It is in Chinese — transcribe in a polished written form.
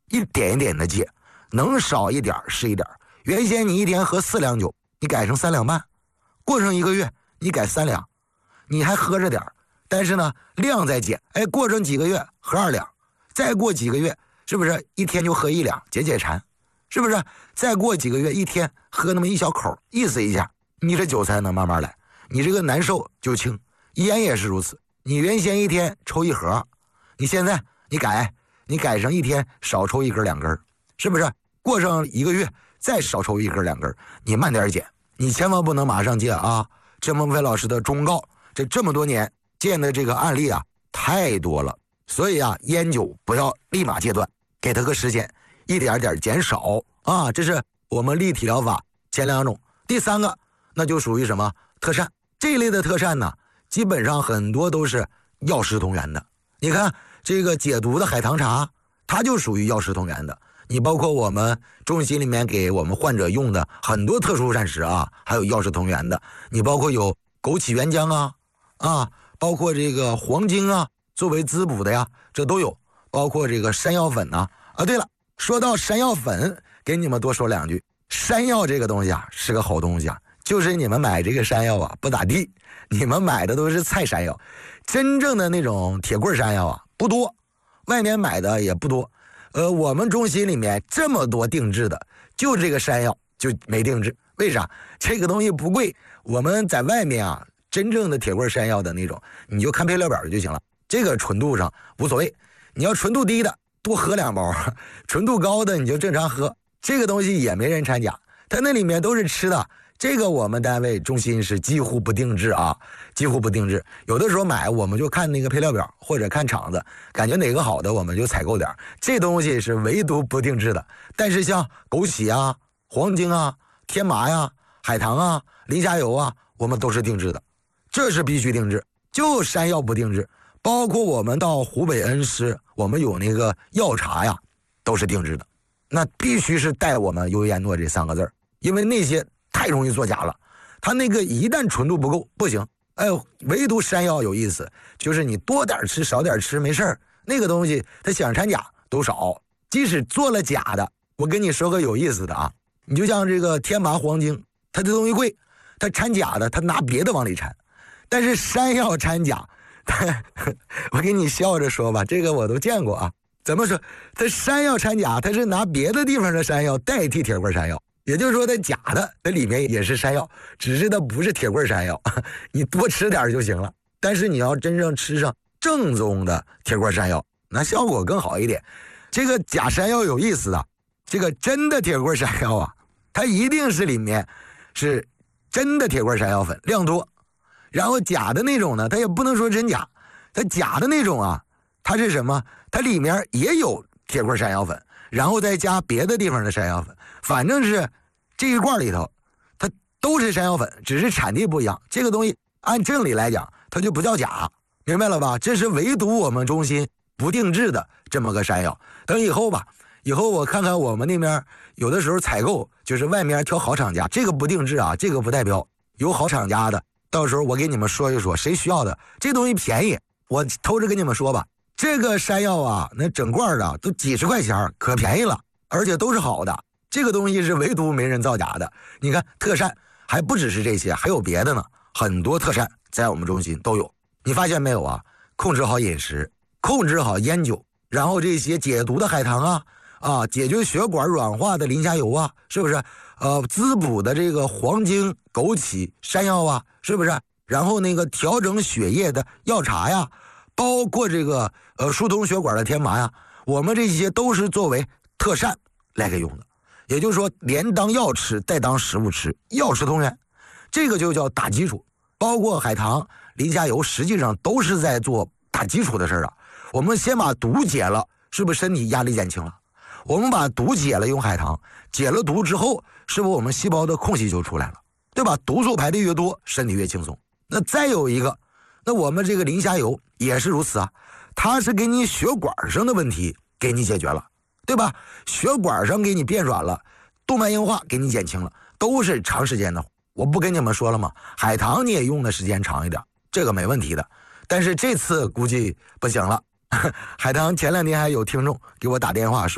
一点一点的戒，能少一点是一点。原先你一天喝4两酒，你改成3两半，过上1个月你改3两，你还喝着点，但是呢量在减，过上几个月喝2两，再过几个月是不是一天就喝1两，解馋，是不是？再过几个月一天喝那么一小口，意思一下，你这酒才能慢慢来，你这个难受就轻。烟也是如此，你原先一天抽1盒，你现在你改成一天少抽1根2根，是不是？过上1个月再少抽1根2根，你慢点减，你千万不能马上戒啊！这孟非老师的忠告，这么多年见的这个案例啊太多了，所以啊烟酒不要立马戒断，给他个时间，一点点减少啊！这是我们立体疗法前2种。第3个那就属于什么特膳，这一类的特膳呢，基本上很多都是药食同源的。你看这个解毒的海棠茶，它就属于药食同源的。你包括我们中心里面给我们患者用的很多特殊膳食啊，还有药食同源的。你包括有枸杞原浆包括这个黄精啊，作为滋补的呀，这都有。包括这个山药粉啊。对了，说到山药粉，给你们多说2句。山药这个东西啊是个好东西啊，就是你们买这个山药啊不咋地，你们买的都是菜山药，真正的那种铁棍山药啊不多，外面买的也不多。我们中心里面这么多定制的，就这个山药就没定制。为啥？这个东西不贵，我们在外面啊真正的铁棍山药的那种，你就看配料表就行了，这个纯度上无所谓。你要纯度低的多喝2包，纯度高的你就正常喝。这个东西也没人掺假，它那里面都是吃的。这个我们单位中心是几乎不定制啊，几乎不定制。有的时候买我们就看那个配料表或者看厂子，感觉哪个好的我们就采购点。这东西是唯独不定制的。但是像枸杞啊、黄精啊、天麻呀、海棠啊、磷虾油啊，我们都是定制的，这是必须定制。就山药不定制，包括我们到湖北恩施，我们有那个药茶呀，都是定制的。那必须是带我们优燕诺这3个字，因为那些太容易作假了，它那个一旦纯度不够不行。唯独山药有意思，就是你多点吃少点吃没事儿，那个东西它想掺假都少。即使做了假的，我跟你说个有意思的啊，你就像这个天麻黄精，它这东西贵，它掺假的，它拿别的往里掺。但是山药掺假，我给你笑着说吧，这个我都见过啊。怎么说？它山药掺假，它是拿别的地方的山药代替铁棍山药，也就是说它假的，它里面也是山药，只是它不是铁棍山药，你多吃点就行了。但是你要真正吃上正宗的铁棍山药，那效果更好一点。这个假山药有意思的，这个真的铁棍山药啊，它一定是里面是真的铁棍山药粉量多，然后假的那种呢，它也不能说真假，它假的那种啊，它是什么？它里面也有铁棍山药粉，然后再加别的地方的山药粉，反正是这一罐里头它都是山药粉，只是产地不一样。这个东西按正理来讲它就不叫假，明白了吧？这是唯独我们中心不定制的这么个山药。等以后吧，以后我看看我们那边有的时候采购就是外面挑好厂家，这个不定制啊，这个不代表有好厂家的，到时候我给你们说一说谁需要的。这东西便宜，我偷着跟你们说吧，这个山药啊，那整罐的都几十块钱，可便宜了，而且都是好的。这个东西是唯独没人造假的。你看特膳还不只是这些，还有别的呢，很多特膳在我们中心都有。你发现没有啊？控制好饮食，控制好烟酒，然后这些解毒的海棠解决血管软化的磷虾油啊，是不是？滋补的这个黄精、枸杞、山药啊，是不是？然后那个调整血液的药茶呀，包括这个疏通血管的天麻呀，我们这些都是作为特膳来给用的。也就是说，连当药吃，带当食物吃，药食同源，这个就叫打基础。包括海棠、磷虾油，实际上都是在做打基础的事啊。我们先把毒解了，是不是身体压力减轻了？我们把毒解了，用海棠解了毒之后，是不是我们细胞的空隙就出来了，对吧？毒素排的越多，身体越轻松。那再有一个，那我们这个磷虾油也是如此啊，它是给你血管上的问题给你解决了，对吧？血管上给你变软了，动脉硬化给你减轻了，都是长时间的。我不跟你们说了吗？海棠你也用的时间长一点，这个没问题的。但是这次估计不行了。海棠前2天还有听众给我打电话说